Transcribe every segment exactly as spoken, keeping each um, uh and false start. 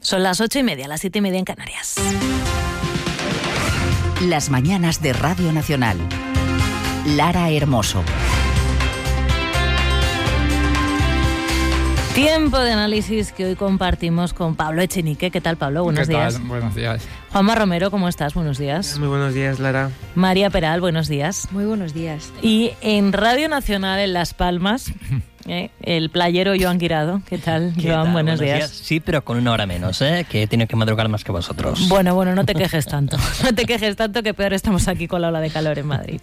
Son las ocho y media, las siete y media en Canarias. Las mañanas de Radio Nacional. Lara Hermoso. Tiempo de análisis que hoy compartimos con Pablo Echenique. ¿Qué tal, Pablo? Buenos ¿Qué tal? días. Buenos días. Juanma Romero, ¿cómo estás? Buenos días. Muy buenos días, Lara. María Peral, buenos días. Muy buenos días. Y en Radio Nacional en Las Palmas, eh, el playero Joan Guirado. ¿Qué tal, ¿Qué Joan? tal? Buenos, Buenos días. días. Sí, pero con una hora menos, ¿eh? Que tiene que madrugar más que vosotros. Bueno, bueno, no te quejes tanto. No te quejes tanto, que peor estamos aquí con la ola de calor en Madrid.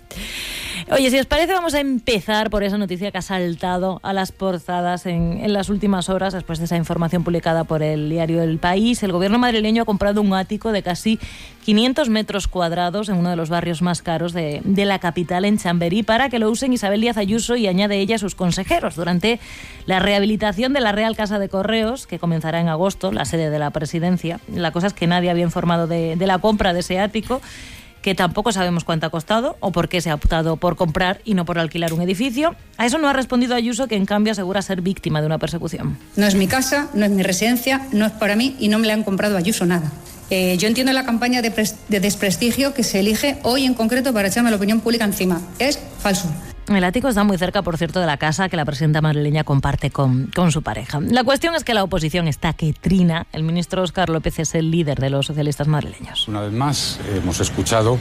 Oye, si os parece, vamos a empezar por esa noticia que ha saltado a las portadas en, en las últimas horas, después de esa información publicada por el diario El País. El gobierno madrileño ha comprado un ático de casi quinientos metros cuadrados en uno de los barrios más caros de, de la capital, en Chamberí, para que lo usen Isabel Díaz Ayuso y añade ella a sus consejeros durante la rehabilitación de la Real Casa de Correos, que comenzará en agosto, la sede de la presidencia. La cosa es que nadie había informado de, de la compra de ese ático, que tampoco sabemos cuánto ha costado o por qué se ha optado por comprar y no por alquilar un edificio. A eso no ha respondido Ayuso, que en cambio asegura ser víctima de una persecución. No es mi casa, no es mi residencia, no es para mí y no me le han comprado a Ayuso nada. Eh, yo entiendo la campaña de, pres- de desprestigio que se elige hoy en concreto para echarme la opinión pública encima. Es falso. El ático está muy cerca, por cierto, de la casa que la presidenta madrileña comparte con, con su pareja. La cuestión es que la oposición está que trina. El ministro Óscar López es el líder de los socialistas madrileños. Una vez más hemos escuchado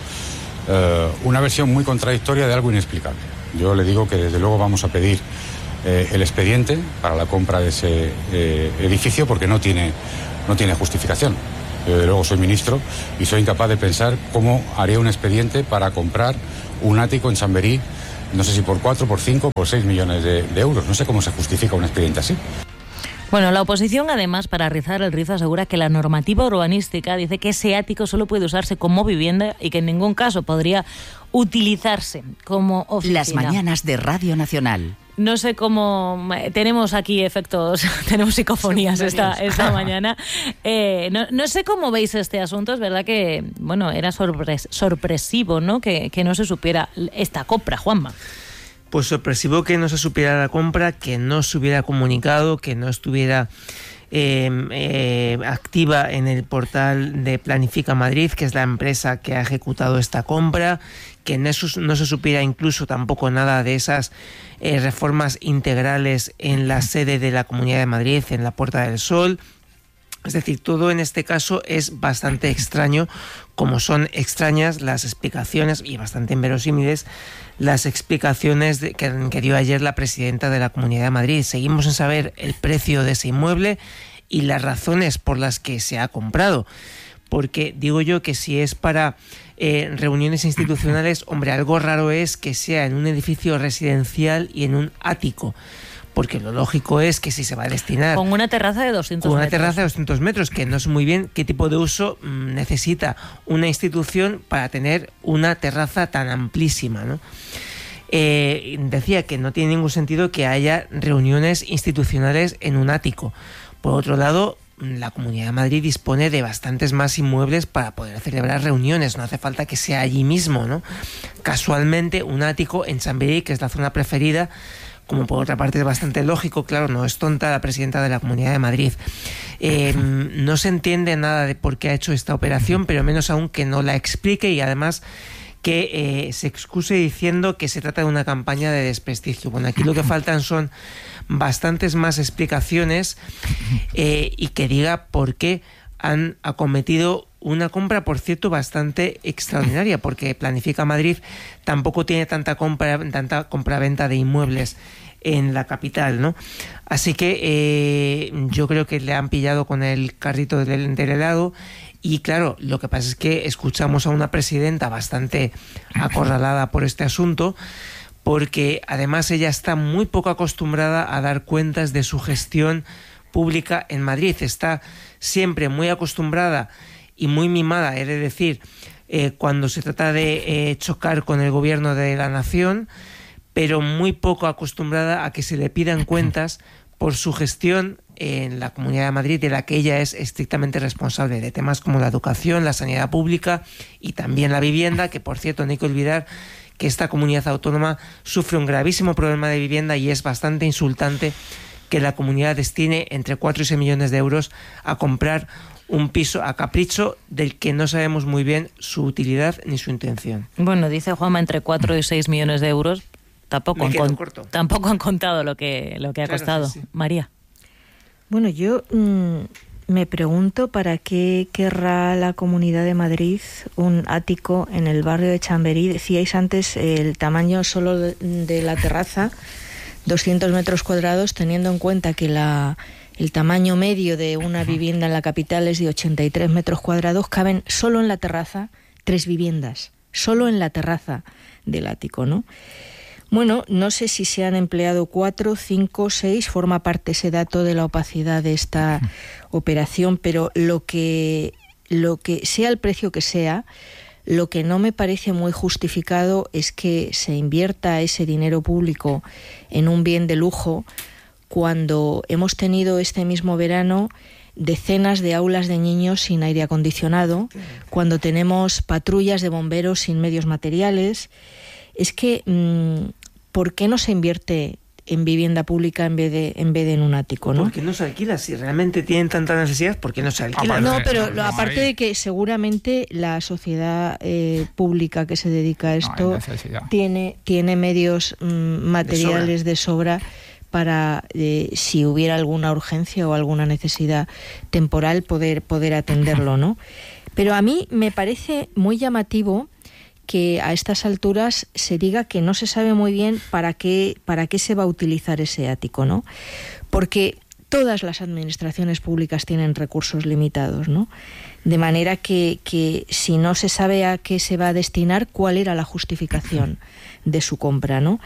eh, una versión muy contradictoria de algo inexplicable. Yo le digo que desde luego vamos a pedir eh, el expediente para la compra de ese eh, edificio porque no tiene, no tiene justificación. Yo desde luego soy ministro y soy incapaz de pensar cómo haré un expediente para comprar un ático en Chamberí, no sé si por cuatro, por cinco, por seis millones de, de euros. No sé cómo se justifica un expediente así. Bueno, la oposición, además, para rizar el rizo, asegura que la normativa urbanística dice que ese ático solo puede usarse como vivienda y que en ningún caso podría utilizarse como oficina. Las mañanas de Radio Nacional. No sé cómo... Tenemos aquí efectos, tenemos psicofonías esta, esta mañana. Eh, no, no sé cómo veis este asunto. Es verdad que, bueno, era sorpres, sorpresivo, ¿no? Que, que no se supiera esta compra, Juanma. Pues sorpresivo que no se supiera la compra, que no se hubiera comunicado, que no estuviera eh, eh, activa en el portal de Planifica Madrid, que es la empresa que ha ejecutado esta compra, que no se, no se supiera incluso tampoco nada de esas eh, reformas integrales en la sede de la Comunidad de Madrid, en la Puerta del Sol. Es decir, todo en este caso es bastante extraño, como son extrañas las explicaciones y bastante inverosímiles las explicaciones de, que, que dio ayer la presidenta de la Comunidad de Madrid. Seguimos sin saber el precio de ese inmueble y las razones por las que se ha comprado. Porque digo yo que si es para eh, reuniones institucionales, hombre, algo raro es que sea en un edificio residencial y en un ático. Porque lo lógico es que si se va a destinar... Con una terraza de doscientos con metros. Con una terraza de doscientos metros, que no sé muy bien qué tipo de uso mmm, necesita una institución para tener una terraza tan amplísima, ¿no? Eh, decía que no tiene ningún sentido que haya reuniones institucionales en un ático. Por otro lado, la Comunidad de Madrid dispone de bastantes más inmuebles para poder celebrar reuniones, no hace falta que sea allí mismo, ¿no? Casualmente, un ático en Chamberí, que es la zona preferida, como por otra parte es bastante lógico, claro, no es tonta la presidenta de la Comunidad de Madrid. Eh, no se entiende nada de por qué ha hecho esta operación, pero menos aún que no la explique y además que eh, se excuse diciendo que se trata de una campaña de desprestigio. Bueno, aquí lo que faltan son bastantes más explicaciones eh, y que diga por qué han acometido una compra, por cierto, bastante extraordinaria, porque Planifica Madrid tampoco tiene tanta compra, tanta compraventa de inmuebles en la capital, ¿no? Así que eh, yo creo que le han pillado con el carrito del, del helado. Y claro, lo que pasa es que escuchamos a una presidenta bastante acorralada por este asunto, porque además ella está muy poco acostumbrada a dar cuentas de su gestión pública en Madrid. Está siempre muy acostumbrada y muy mimada, he de decir, eh, cuando se trata de eh, chocar con el gobierno de la nación, pero muy poco acostumbrada a que se le pidan cuentas por su gestión en la Comunidad de Madrid, de la que ella es estrictamente responsable, de temas como la educación, la sanidad pública y también la vivienda, que por cierto no hay que olvidar que esta comunidad autónoma sufre un gravísimo problema de vivienda y es bastante insultante que la comunidad destine entre cuatro y seis millones de euros a comprar un piso a capricho del que no sabemos muy bien su utilidad ni su intención. Bueno, dice Juanma entre cuatro y seis millones de euros. Tampoco, han, con, tampoco han contado lo que, lo que ha claro, costado. Sí, sí. María. Bueno, yo mmm, me pregunto para qué querrá la Comunidad de Madrid un ático en el barrio de Chamberí. Decíais antes el tamaño solo de, de la terraza, doscientos metros cuadrados, teniendo en cuenta que la... el tamaño medio de una vivienda en la capital es de ochenta y tres metros cuadrados, caben solo en la terraza tres viviendas, solo en la terraza del ático, ¿no? Bueno, no sé si se han empleado cuatro, cinco, seis, forma parte ese dato de la opacidad de esta operación, pero lo que, lo que sea el precio que sea, lo que no me parece muy justificado es que se invierta ese dinero público en un bien de lujo cuando hemos tenido este mismo verano decenas de aulas de niños sin aire acondicionado, cuando tenemos patrullas de bomberos sin medios materiales. Es que, ¿por qué no se invierte en vivienda pública en vez de en vez de en un ático, ¿no? Porque no se alquila. Si realmente tienen tanta necesidad, ¿por qué no se alquila? No, pero no, aparte de que seguramente la sociedad eh, pública que se dedica a esto no tiene tiene medios mm, materiales de sobra, de sobra para, eh, si hubiera alguna urgencia o alguna necesidad temporal, poder poder atenderlo, ¿no? Pero a mí me parece muy llamativo que a estas alturas se diga que no se sabe muy bien para qué, para qué se va a utilizar ese ático, ¿no? Porque todas las administraciones públicas tienen recursos limitados, ¿no? De manera que, que si no se sabe a qué se va a destinar, ¿cuál era la justificación de su compra, ¿no?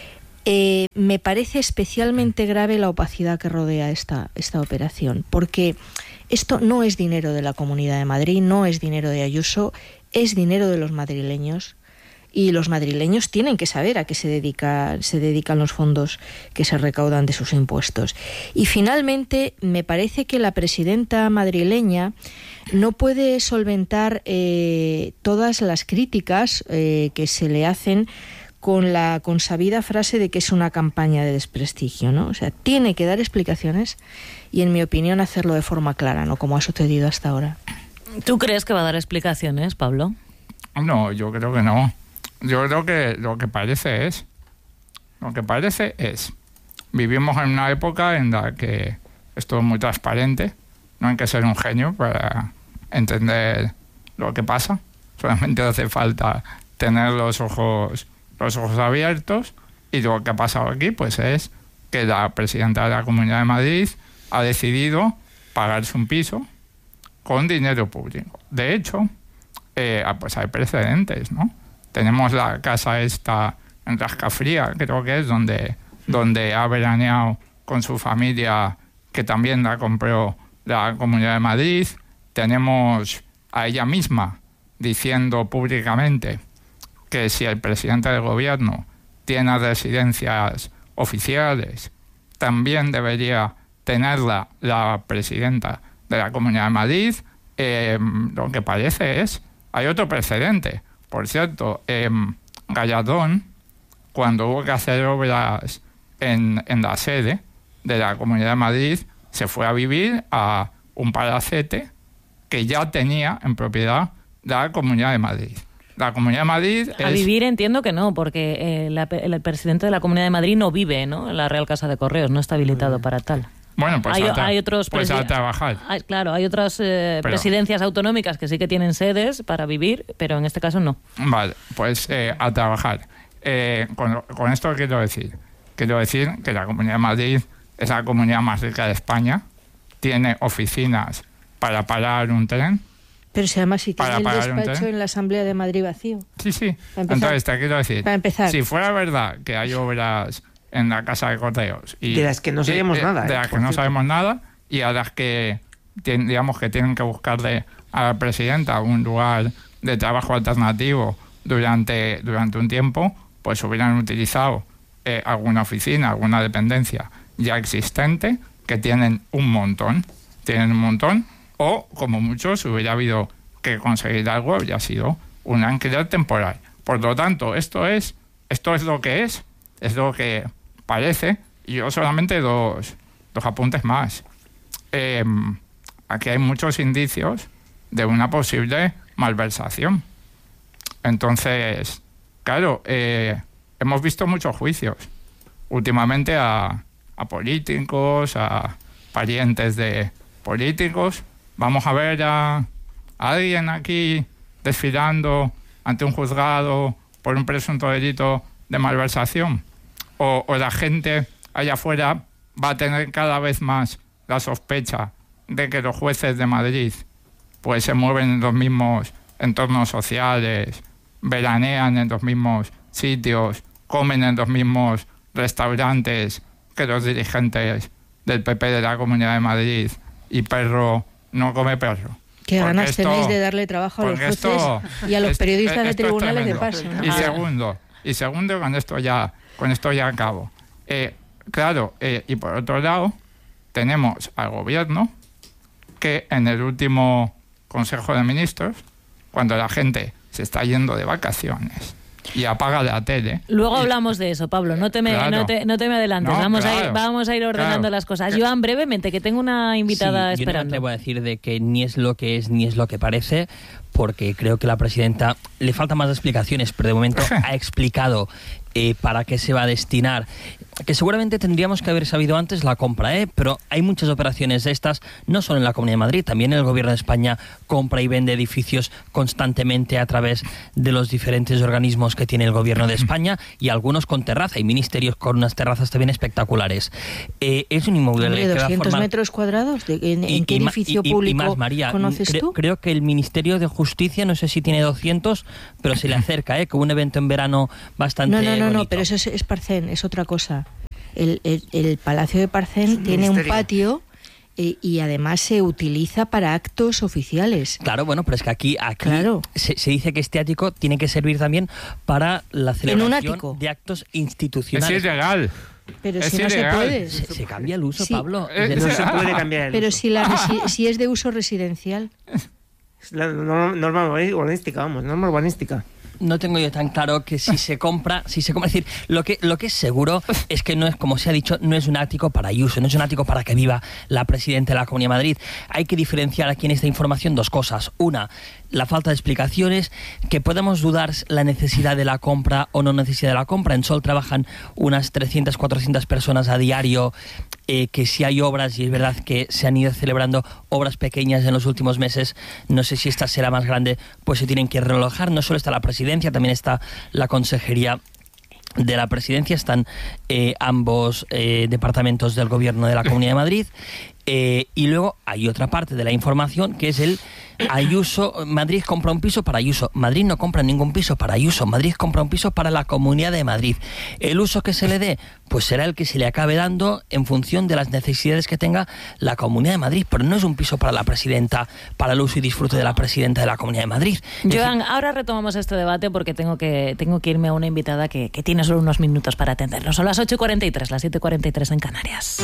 Eh, me parece especialmente grave la opacidad que rodea esta, esta operación, porque esto no es dinero de la Comunidad de Madrid, no es dinero de Ayuso, es dinero de los madrileños, y los madrileños tienen que saber a qué se dedica, se dedican los fondos que se recaudan de sus impuestos. Y finalmente, me parece que la presidenta madrileña no puede solventar eh, todas las críticas eh, que se le hacen con la consabida frase de que es una campaña de desprestigio, ¿no? O sea, tiene que dar explicaciones y, en mi opinión, hacerlo de forma clara, no como ha sucedido hasta ahora. ¿Tú crees que va a dar explicaciones, Pablo? No, yo creo que no. Yo creo que lo que parece es... Lo que parece es... Vivimos en una época en la que esto es muy transparente. No hay que ser un genio para entender lo que pasa. Solamente hace falta tener los ojos, los ojos abiertos. Y lo que ha pasado aquí, pues, es que la presidenta de la Comunidad de Madrid ha decidido pagarse un piso con dinero público. De hecho, eh, pues hay precedentes, ¿no? Tenemos la casa esta en Rascafría, creo que es, donde, donde ha veraneado con su familia, que también la compró la Comunidad de Madrid. Tenemos a ella misma diciendo públicamente que si el presidente del gobierno tiene residencias oficiales, también debería tenerla la presidenta de la Comunidad de Madrid. Eh, lo que parece es... Hay otro precedente. Por cierto, eh, Gallardón, cuando hubo que hacer obras en, en la sede de la Comunidad de Madrid, se fue a vivir a un palacete que ya tenía en propiedad la Comunidad de Madrid. La Comunidad de Madrid A es... vivir entiendo que no, porque eh, la, el presidente de la Comunidad de Madrid no vive, ¿no?, en la Real Casa de Correos, no está habilitado para tal. Bueno, pues, hay, a, tra- hay otros pues presiden- a trabajar. Hay, claro, hay otras eh, pero, presidencias autonómicas que sí que tienen sedes para vivir, pero en este caso no. Vale, pues eh, a trabajar. Eh, con, con esto quiero decir, quiero decir que la Comunidad de Madrid es la comunidad más rica de España, tiene oficinas para parar un tren. Pero si además si tiene el despacho en la Asamblea de Madrid vacío. Sí, sí. Entonces te quiero decir, para empezar, si fuera verdad que hay obras en la Casa de Correos y de las que no sabemos y, nada, de ¿eh? las que no sabemos nada y a las que digamos que tienen que buscarle a la presidenta un lugar de trabajo alternativo durante durante un tiempo, pues hubieran utilizado eh, alguna oficina, alguna dependencia ya existente, que tienen un montón, tienen un montón, o como mucho si hubiera habido que conseguir algo, habría sido un alquiler temporal. Por lo tanto, esto es esto es lo que es, es lo que parece. Y yo solamente dos, dos apuntes más. Eh, aquí hay muchos indicios de una posible malversación. Entonces, claro, eh, hemos visto muchos juicios últimamente a, a políticos, a parientes de políticos. Vamos a ver a, a alguien aquí desfilando ante un juzgado por un presunto delito de malversación. O, o la gente allá afuera va a tener cada vez más la sospecha de que los jueces de Madrid pues se mueven en los mismos entornos sociales, veranean en los mismos sitios, comen en los mismos restaurantes que los dirigentes del P P de la Comunidad de Madrid, y perro no come perro. Qué ganas esto, tenéis de darle trabajo a los jueces esto, y a los periodistas esto, de tribunales de paso, ¿no? Y segundo, y segundo con esto ya, con esto ya acabo. Eh, claro, eh, y por otro lado, tenemos al gobierno que en el último Consejo de Ministros, cuando la gente se está yendo de vacaciones y apaga la tele... Luego y, hablamos de eso, Pablo, no te me, claro, no te, no te me adelantes, no, vamos, claro, a ir, vamos a ir ordenando claro, las cosas. Joan, brevemente, que tengo una invitada sí, esperando. Yo no me atrevo a decir de que ni es lo que es ni es lo que parece, porque creo que la presidenta le faltan más explicaciones, pero de momento ha explicado eh, para qué se va a destinar, que seguramente tendríamos que haber sabido antes la compra, ¿eh? Pero hay muchas operaciones de estas, no solo en la Comunidad de Madrid, también el Gobierno de España compra y vende edificios constantemente a través de los diferentes organismos que tiene el Gobierno de España, y algunos con terraza, y ministerios con unas terrazas también espectaculares. Eh, es un inmobiliario Hombre, que va a doscientos formar... metros cuadrados, ¿De, ¿en, y, en qué y, edificio y, público y más, María, conoces cre, tú? Creo que el Ministerio de Justicia, no sé si tiene doscientos, pero se le acerca, ¿eh? Con un evento en verano bastante No, no, no, bonito. no, pero eso es, es Parcén, es otra cosa. El, el, el Palacio de Parcén tiene un patio eh, y además se utiliza para actos oficiales. Claro, bueno, pero es que aquí, aquí claro. se, se dice que este ático tiene que servir también para la celebración de actos institucionales. Es ilegal. Pero es si no ilegal. se puede. Se, se cambia el uso, sí. Pablo. Eh, no se puede cambiar el Pero uso. si, la resi- si es de uso residencial. Es la norma urbanística, vamos, norma urbanística. No tengo yo tan claro que si se compra, si se compra, es decir, lo que lo que es seguro es que no es, como se ha dicho, no es un ático para Ayuso, no es un ático para que viva la presidenta de la Comunidad de Madrid. Hay que diferenciar aquí en esta información dos cosas. Una, la falta de explicaciones, que podemos dudar la necesidad de la compra o no necesidad de la compra. En Sol trabajan unas trescientas, cuatrocientas personas a diario, eh, que si hay obras, y es verdad que se han ido celebrando obras pequeñas en los últimos meses, no sé si esta será más grande, pues se tienen que relojar. No solo está la presidencia, también está la consejería de la presidencia, están eh, ambos eh, departamentos del gobierno de la Comunidad de Madrid, eh, y luego hay otra parte de la información que es el Ayuso. Madrid compra un piso para Ayuso. Madrid no compra ningún piso para Ayuso. Madrid compra un piso para la Comunidad de Madrid. El uso que se le dé, pues será el que se le acabe dando en función de las necesidades que tenga la Comunidad de Madrid, pero no es un piso para la presidenta, para el uso y disfrute de la presidenta de la Comunidad de Madrid. Joan, ahora retomamos este debate porque tengo que, tengo que irme a una invitada que, que tiene solo unos minutos para atendernos. Son las ocho y cuarenta y tres, las siete y cuarenta y tres en Canarias.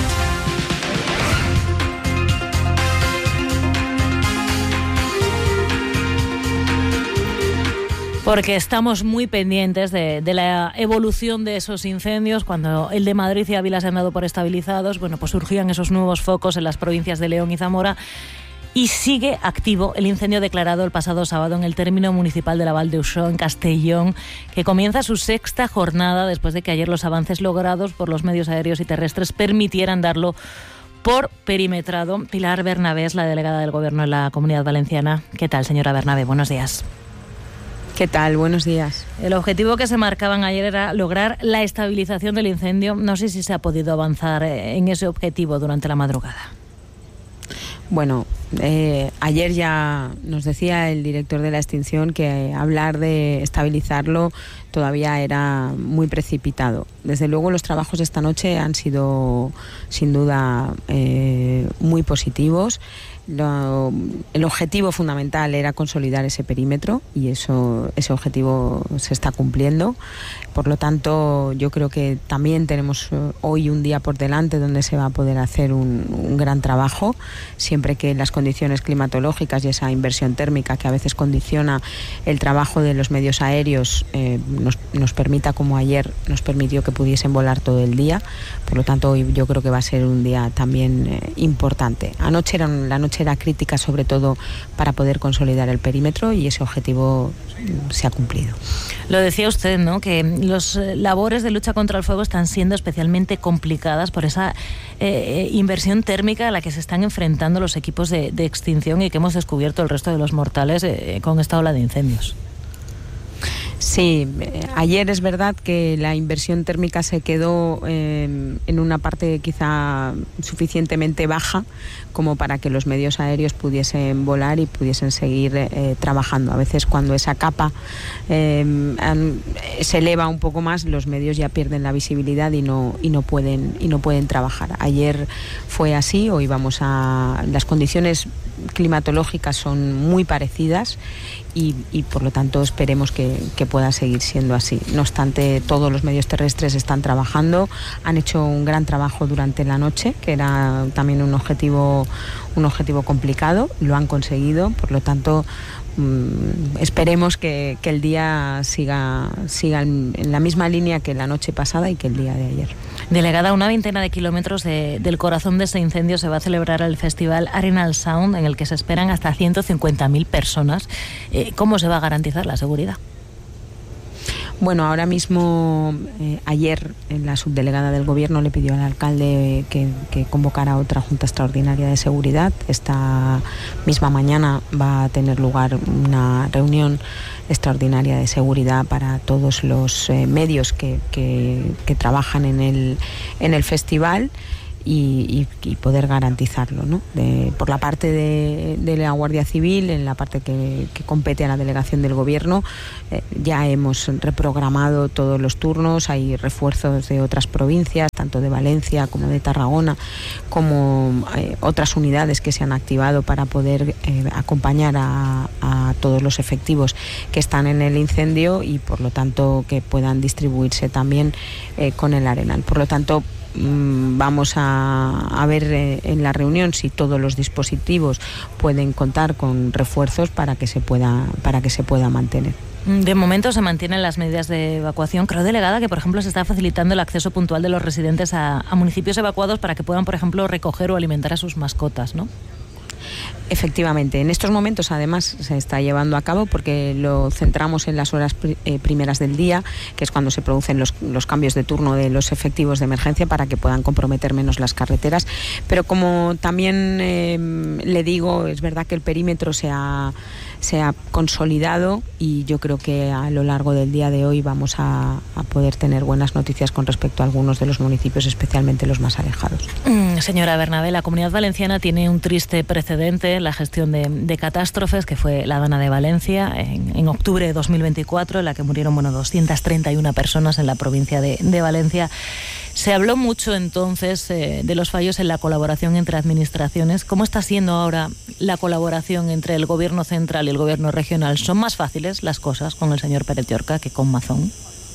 Porque estamos muy pendientes de, de la evolución de esos incendios. Cuando el de Madrid y Ávila se han dado por estabilizados, bueno, pues surgían esos nuevos focos en las provincias de León y Zamora. Y sigue activo el incendio declarado el pasado sábado en el término municipal de la Val d'Uixó, en Castellón, que comienza su sexta jornada después de que ayer los avances logrados por los medios aéreos y terrestres permitieran darlo por perimetrado. Pilar Bernabé es la delegada del Gobierno de la Comunidad Valenciana. ¿Qué tal, señora Bernabé? Buenos días. ¿Qué tal? Buenos días. El objetivo que se marcaban ayer era lograr la estabilización del incendio. No sé si se ha podido avanzar en ese objetivo durante la madrugada. Bueno, eh, ayer ya nos decía el director de la extinción que hablar de estabilizarlo todavía era muy precipitado. Desde luego los trabajos de esta noche han sido sin duda eh, muy positivos. Lo, el objetivo fundamental era consolidar ese perímetro y eso ese objetivo se está cumpliendo. Por lo tanto, yo creo que también tenemos hoy un día por delante donde se va a poder hacer un, un gran trabajo, siempre que las condiciones condiciones climatológicas y esa inversión térmica que a veces condiciona el trabajo de los medios aéreos eh, nos, nos permita, como ayer nos permitió que pudiesen volar todo el día. Por lo tanto, hoy yo creo que va a ser un día también eh, importante. Anoche era, la noche era crítica, sobre todo para poder consolidar el perímetro, y ese objetivo se ha cumplido. Lo decía usted, ¿no?, que los labores de lucha contra el fuego están siendo especialmente complicadas por esa eh, inversión térmica a la que se están enfrentando los equipos de, de extinción y que hemos descubierto el resto de los mortales eh, con esta ola de incendios. Sí, ayer es verdad que la inversión térmica se quedó eh, en una parte quizá suficientemente baja como para que los medios aéreos pudiesen volar y pudiesen seguir eh, trabajando. A veces cuando esa capa eh, se eleva un poco más, los medios ya pierden la visibilidad y no, y no pueden, y no pueden trabajar. Ayer fue así, hoy vamos a... Las condiciones climatológicas son muy parecidas y, y por lo tanto esperemos que, que pueda seguir siendo así. No obstante, todos los medios terrestres están trabajando, han hecho un gran trabajo durante la noche, que era también un objetivo, un objetivo complicado, lo han conseguido, por lo tanto mmm, esperemos que, que el día siga, siga en, en la misma línea que la noche pasada y que el día de ayer. Delegada, a una veintena de kilómetros de, del corazón de ese incendio se va a celebrar el festival Arenal Sound, en el que se esperan hasta ciento cincuenta mil personas. Eh, ¿Cómo se va a garantizar la seguridad? Bueno, ahora mismo, eh, ayer la subdelegada del Gobierno le pidió al alcalde que, que convocara otra Junta Extraordinaria de Seguridad. Esta misma mañana va a tener lugar una reunión extraordinaria de seguridad para todos los eh, medios que, que, que trabajan en el, en el festival. Y, y, y poder garantizarlo, ¿no? De, por la parte de, de la Guardia Civil, en la parte que, que compete a la delegación del Gobierno, eh, ya hemos reprogramado todos los turnos, hay refuerzos de otras provincias, tanto de Valencia como de Tarragona, como eh, otras unidades que se han activado para poder eh, acompañar a, a todos los efectivos que están en el incendio y por lo tanto que puedan distribuirse también eh, con el Arenal. Por lo tanto, vamos a, a ver eh, en la reunión si todos los dispositivos pueden contar con refuerzos para que se pueda, para que se pueda mantener. De momento se mantienen las medidas de evacuación. Creo, delegada, que por ejemplo se está facilitando el acceso puntual de los residentes a, a municipios evacuados para que puedan, por ejemplo, recoger o alimentar a sus mascotas, ¿no? Efectivamente, en estos momentos además se está llevando a cabo porque lo centramos en las horas pr- eh, primeras del día, que es cuando se producen los, los cambios de turno de los efectivos de emergencia para que puedan comprometer menos las carreteras. Pero como también eh, le digo, es verdad que el perímetro se ha, se ha consolidado y yo creo que a lo largo del día de hoy vamos a, a poder tener buenas noticias con respecto a algunos de los municipios, especialmente los más alejados. Mm, señora Bernabé, la Comunidad Valenciana tiene un triste precedente, la gestión de, de catástrofes, que fue la Dana de Valencia en, en octubre de dos mil veinticuatro, en la que murieron bueno, doscientas treinta y una personas en la provincia de, de Valencia. Se habló mucho entonces eh, de los fallos en la colaboración entre administraciones. ¿Cómo está siendo ahora la colaboración entre el Gobierno central y el Gobierno regional? ¿Son más fáciles las cosas con el señor Pérez Llorca que con Mazón?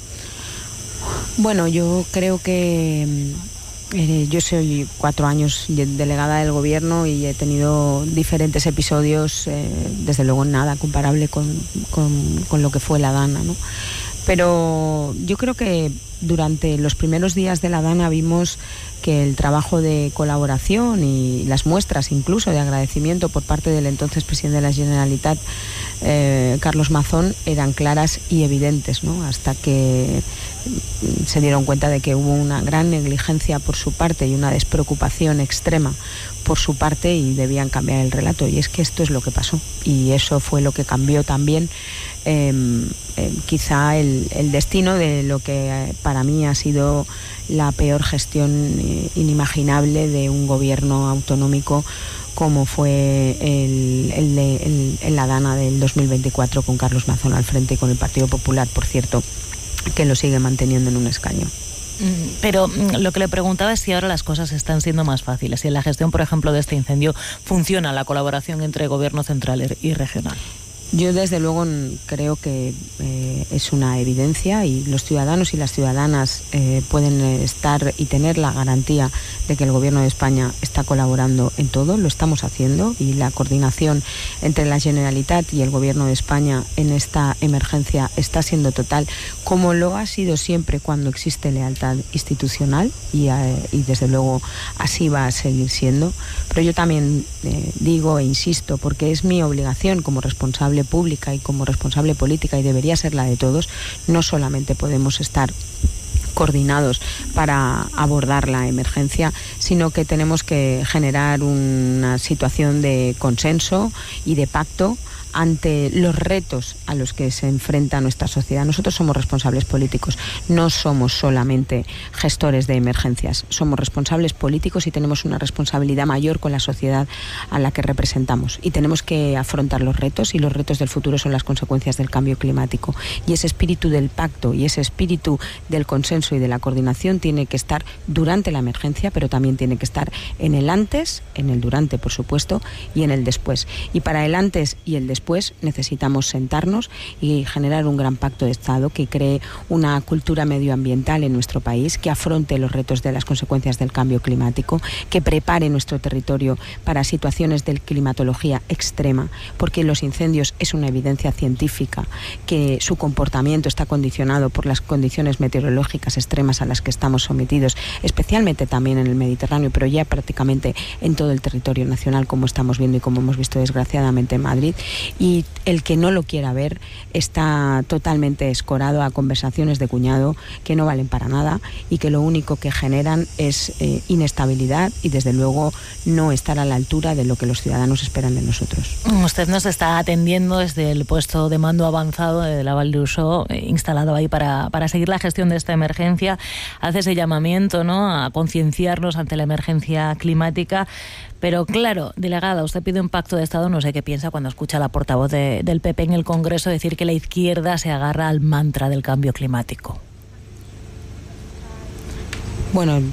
Bueno, yo creo que... Eh, yo soy cuatro años delegada del Gobierno y he tenido diferentes episodios, eh, desde luego nada comparable con, con, con lo que fue la Dana, ¿no? Pero yo creo que durante los primeros días de la Dana vimos que el trabajo de colaboración y las muestras incluso de agradecimiento por parte del entonces presidente de la Generalitat, eh, Carlos Mazón, eran claras y evidentes, ¿no? Hasta que se dieron cuenta de que hubo una gran negligencia por su parte y una despreocupación extrema por su parte y debían cambiar el relato. Y es que esto es lo que pasó y eso fue lo que cambió también eh, eh, quizá el, el destino de lo que eh, para mí ha sido la peor gestión eh, inimaginable de un gobierno autonómico como fue el, el, el, el la Dana del dos mil veinticuatro con Carlos Mazón al frente y con el Partido Popular, por cierto, que lo sigue manteniendo en un escaño. Pero lo que le preguntaba es si ahora las cosas están siendo más fáciles, si en la gestión, por ejemplo, de este incendio funciona la colaboración entre gobierno central y regional. Yo desde luego creo que eh, es una evidencia y los ciudadanos y las ciudadanas eh, pueden estar y tener la garantía de que el Gobierno de España está colaborando en todo, lo estamos haciendo, y la coordinación entre la Generalitat y el Gobierno de España en esta emergencia está siendo total, como lo ha sido siempre cuando existe lealtad institucional, y, eh, y desde luego así va a seguir siendo. Pero yo también eh, digo e insisto, porque es mi obligación como responsable pública y como responsable política, y debería ser la de todos, no solamente podemos estar coordinados para abordar la emergencia, sino que tenemos que generar una situación de consenso y de pacto ante los retos a los que se enfrenta nuestra sociedad. Nosotros somos responsables políticos, no somos solamente gestores de emergencias, somos responsables políticos y tenemos una responsabilidad mayor con la sociedad a la que representamos, y tenemos que afrontar los retos, y los retos del futuro son las consecuencias del cambio climático, y ese espíritu del pacto y ese espíritu del consenso y de la coordinación tiene que estar durante la emergencia, pero también tiene que estar en el antes, en el durante, por supuesto, y en el después. Y para el antes y el después Después necesitamos sentarnos y generar un gran pacto de Estado que cree una cultura medioambiental en nuestro país, que afronte los retos de las consecuencias del cambio climático, que prepare nuestro territorio para situaciones de climatología extrema, porque los incendios es una evidencia científica que su comportamiento está condicionado por las condiciones meteorológicas extremas a las que estamos sometidos, especialmente también en el Mediterráneo, pero ya prácticamente en todo el territorio nacional, como estamos viendo y como hemos visto desgraciadamente en Madrid. Y el que no lo quiera ver está totalmente escorado a conversaciones de cuñado que no valen para nada y que lo único que generan es eh, inestabilidad y desde luego no estar a la altura de lo que los ciudadanos esperan de nosotros. Usted nos está atendiendo desde el puesto de mando avanzado de la Vall d'Uixó, eh, instalado ahí para, para seguir la gestión de esta emergencia. Hace ese llamamiento, ¿no?, a concienciarnos ante la emergencia climática. Pero claro, delegada, usted pide un pacto de Estado, no sé qué piensa cuando escucha a la portavoz de, del P P en el Congreso decir que la izquierda se agarra al mantra del cambio climático. Bueno,